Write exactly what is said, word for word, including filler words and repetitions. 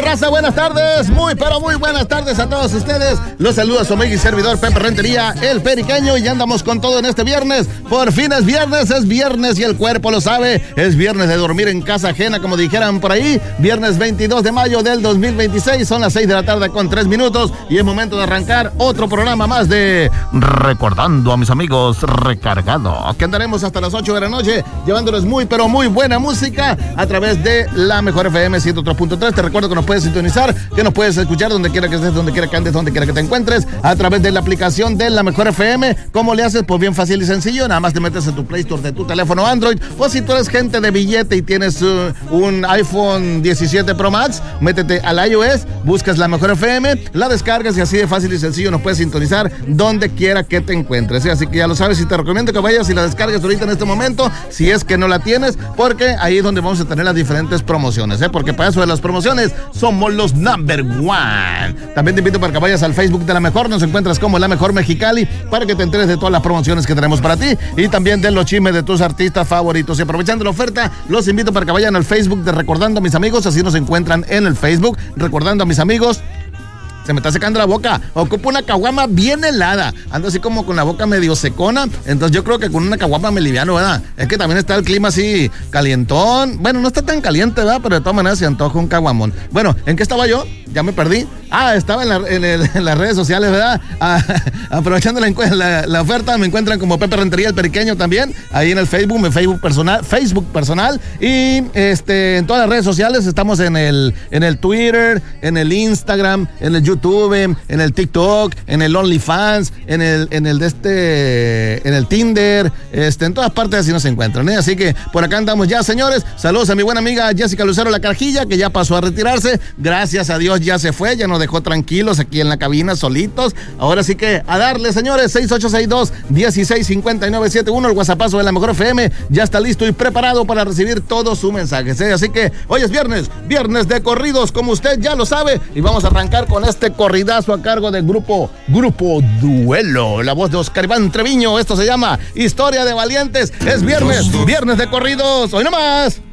raza, buenas tardes, muy pero muy buenas tardes a todos ustedes. Los saluda su amigo y servidor Pepe Rentería, el Periqueño, y andamos con todo en este viernes. Por fin es viernes, es viernes y el cuerpo lo sabe. Es viernes de dormir en casa ajena, como dijeran por ahí. Viernes veintidós de mayo del dos mil veintiséis, son las seis de la tarde con tres minutos y es momento de arrancar otro programa más de Recordando a mis amigos Recargado, que andaremos hasta las ocho de la noche llevándoles muy pero muy buena música a través de la Mejor F M ciento tres punto tres. Te recuerdo que nos puedes sintonizar, que nos puedes escuchar donde quiera que estés, donde quiera que andes, donde quiera que te encuentres, a través de la aplicación de la Mejor F M. ¿Cómo le haces? Pues bien fácil y sencillo, nada más te metes en tu Play Store de tu teléfono Android, o si tú eres gente de billete y tienes uh, un iPhone diecisiete Pro Max, métete al iOS, buscas la Mejor F M, la descargas y así de fácil y sencillo nos puedes sintonizar donde quiera que te encuentres, ¿sí? Así que ya lo sabes, y te recomiendo que vayas y la descargues ahorita en este momento, si es que no la tienes, porque ahí es donde vamos a tener las diferentes promociones, ¿eh? Porque para eso de las promociones somos los number one. También te invito para que vayas al Facebook de La Mejor, nos encuentras como La Mejor Mexicali, para que te enteres de todas las promociones que tenemos para ti y también de los chismes de tus artistas favoritos. Y aprovechando la oferta, los invito para que vayan al Facebook de Recordando a mis amigos, así nos encuentran en el Facebook, Recordando a mis amigos. Se me está secando la boca, ocupo una caguama bien helada, ando así como con la boca medio secona, entonces yo creo que con una caguama me liviano, ¿verdad? Es que también está el clima así calientón, bueno, no está tan caliente, ¿verdad? Pero de todas maneras se antoja un caguamón. Bueno, ¿en qué estaba yo? Ya me perdí. Ah, estaba en, la, en, el, en las redes sociales, ¿verdad? Ah, aprovechando la, la, la oferta, me encuentran como Pepe Rentería, el Periqueño también, ahí en el Facebook, mi Facebook personal, Facebook personal, y este, en todas las redes sociales estamos en el, en el Twitter, en el Instagram, en el YouTube, en el TikTok, en el OnlyFans, en el, en el de este, en el Tinder, este, en todas partes así nos encuentran, ¿eh? Así que por acá andamos ya, señores. Saludos a mi buena amiga Jessica Lucero La Carajilla, que ya pasó a retirarse, gracias a Dios ya se fue, ya nos dejó tranquilos aquí en la cabina solitos. Ahora sí que a darle, señores. Seis ocho seis dos, uno seis cinco nueve siete uno, el WhatsAppazo de La Mejor F M ya está listo y preparado para recibir todos sus mensajes, ¿eh? Así que hoy es viernes, viernes de corridos, como usted ya lo sabe, y vamos a arrancar con este corridazo a cargo del grupo Grupo Duelo, la voz de Oscar Iván Treviño. Esto se llama Historia de Valientes. Es viernes, viernes de corridos, hoy nomás.